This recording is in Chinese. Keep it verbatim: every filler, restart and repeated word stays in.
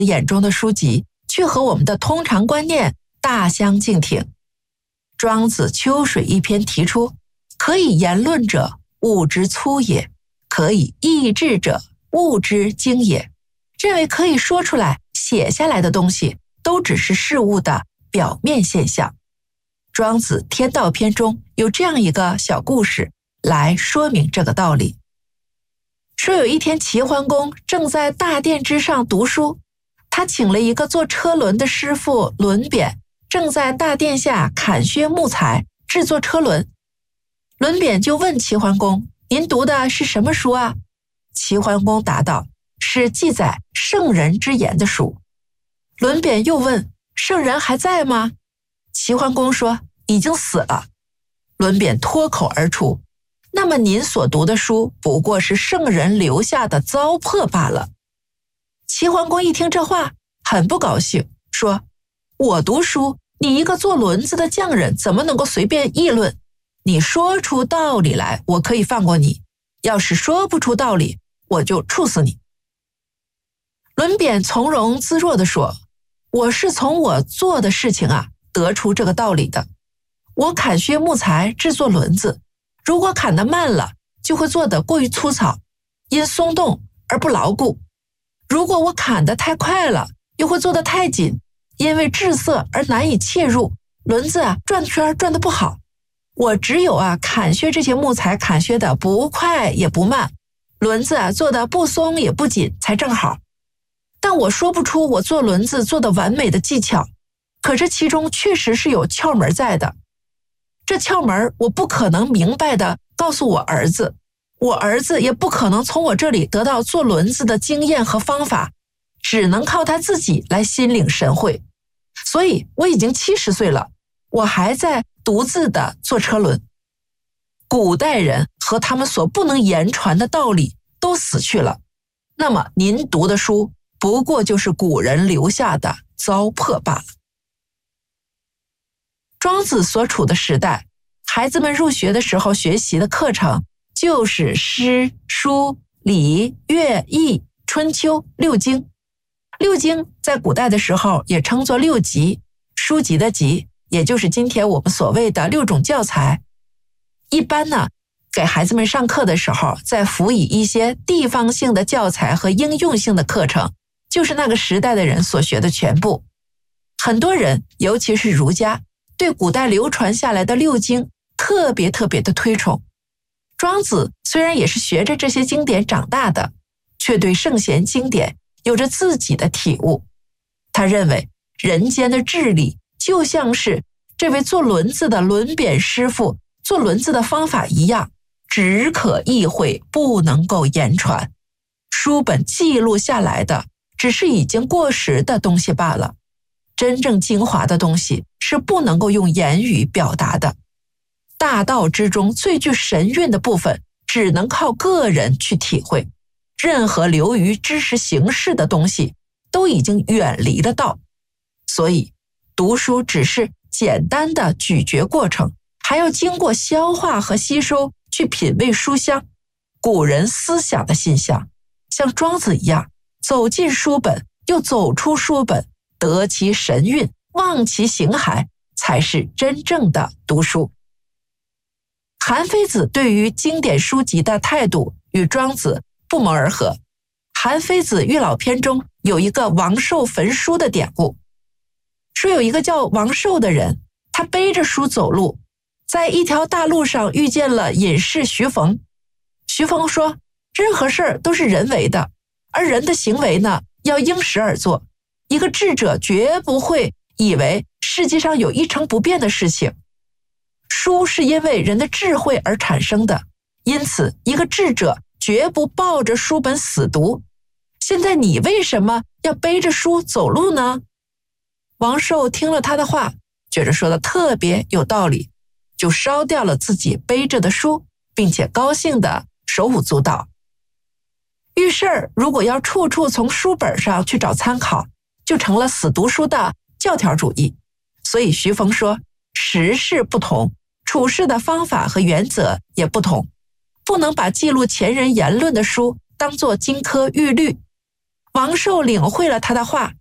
眼中的书籍却和我们的通常观念大相径庭。庄子《秋水》一篇提出，可以言论者，物之粗也；可以意志者，物之精也。认为可以说出来、写下来的东西，都只是事物的表面现象。庄子《天道篇》中有这样一个小故事来说明这个道理。说有一天齐桓公正在大殿之上读书，他请了一个做车轮的师傅轮扁，正在大殿下砍削木材制作车轮。轮扁就问齐桓公，您读的是什么书啊？齐桓公答道，是记载圣人之言的书。轮扁又问，圣人还在吗？齐桓公说，已经死了。轮扁脱口而出，那么您所读的书不过是圣人留下的糟粕罢了。齐桓公一听这话很不高兴，说，我读书，你一个做轮子的匠人怎么能够随便议论？你说出道理来，我可以放过你；要是说不出道理，我就处死你。轮扁从容自若地说，我是从我做的事情啊得出这个道理的。我砍削木材制作轮子，如果砍得慢了，就会做得过于粗糙，因松动而不牢固；如果我砍得太快了，又会做得太紧，因为滞涩而难以切入，轮子啊转圈转得不好。我只有啊砍削这些木材砍削的不快也不慢，轮子啊做得不松也不紧才正好。但我说不出我做轮子做得完美的技巧，可这其中确实是有窍门在的。这窍门我不可能明白的告诉我儿子，我儿子也不可能从我这里得到做轮子的经验和方法，只能靠他自己来心领神会。所以我已经七十岁了，我还在独自的做车轮。古代人和他们所不能言传的道理都死去了，那么您读的书不过就是古人留下的糟粕罢了。庄子所处的时代，孩子们入学的时候学习的课程就是诗、书、礼、乐、易、春秋六经。六经在古代的时候也称作六集，书籍的集，也就是今天我们所谓的六种教材。一般呢，给孩子们上课的时候，再辅以一些地方性的教材和应用性的课程，就是那个时代的人所学的全部。很多人，尤其是儒家，对古代流传下来的六经特别特别的推崇。庄子虽然也是学着这些经典长大的，却对圣贤经典有着自己的体悟。他认为人间的治理就像是这位做轮子的轮扁师傅做轮子的方法一样，只可意会，不能够言传。书本记录下来的只是已经过时的东西罢了，真正精华的东西是不能够用言语表达的。大道之中最具神韵的部分，只能靠个人去体会。任何流于知识形式的东西，都已经远离了道。所以，读书只是简单的咀嚼过程，还要经过消化和吸收，去品味书香。古人思想的信箱，像庄子一样，走进书本，又走出书本，得其神韵，忘其形骸，才是真正的读书。韩非子对于经典书籍的态度与庄子不谋而合。韩非子御老篇中有一个王寿焚书的典故，说有一个叫王寿的人，他背着书走路，在一条大路上遇见了隐士徐逢。徐逢说，任何事儿都是人为的，而人的行为呢，要因时而做。一个智者绝不会以为世界上有一成不变的事情。书是因为人的智慧而产生的，因此一个智者绝不抱着书本死读。现在你为什么要背着书走路呢？王寿听了他的话，觉着说的特别有道理，就烧掉了自己背着的书，并且高兴的手舞足蹈。遇事儿如果要处处从书本上去找参考，就成了死读书的教条主义。所以徐逢说，时事不同，处事的方法和原则也不同，不能把记录前人言论的书当作金科玉律。 王寿领会了他的话，